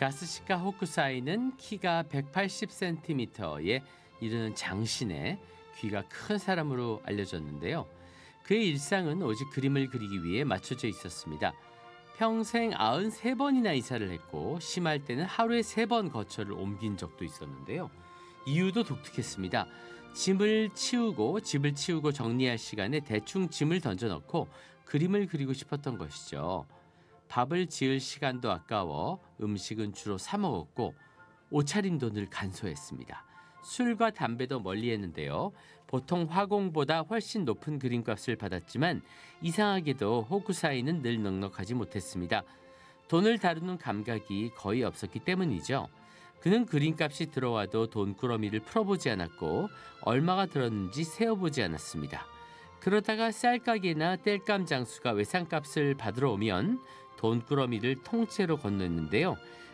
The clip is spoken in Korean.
가스시카 호쿠사이는 키가 180cm에 이르는 장신에 귀가 큰 사람으로 알려졌는데요. 그의 일상은 오직 그림을 그리기 위해 맞춰져 있었습니다. 평생 93번이나 이사를 했고 심할 때는 하루에 3번 거처를 옮긴 적도 있었는데요. 이유도 독특했습니다. 집을 치우고 정리할 시간에 대충 짐을 던져넣고 그림을 그리고 싶었던 것이죠. 밥을 지을 시간도 아까워 음식은 주로 사 먹었고 옷차림도 늘 간소했습니다. 술과 담배도 멀리했는데요. 보통 화공보다 훨씬 높은 그림값을 받았지만 이상하게도 호쿠사이는 늘 넉넉하지 못했습니다. 돈을 다루는 감각이 거의 없었기 때문이죠. 그는 그림값이 들어와도 돈꾸러미를 풀어보지 않았고 얼마가 들었는지 세어보지 않았습니다. 그러다가 쌀가게나 땔감 장수가 외상값을 받으러 오면 돈꾸러미를 통째로 건넸는데요.